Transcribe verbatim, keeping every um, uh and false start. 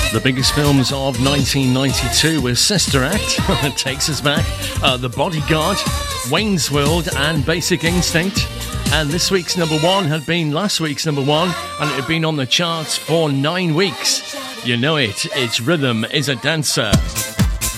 The biggest films of nineteen ninety-two with Sister Act, Takes Us Back, uh, The Bodyguard, Wayne's World and Basic Instinct. And this week's number one had been last week's number one, and it had been on the charts for nine weeks. You know it, it's Rhythm is a Dancer.